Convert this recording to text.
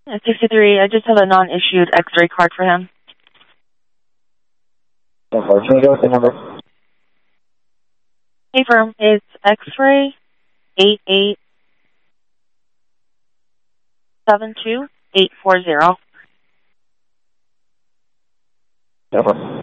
At 63, I just have a non-issued X-ray card for him. Okay, can you go with the number? Hey, firm. It's X-ray 8872840. No problem.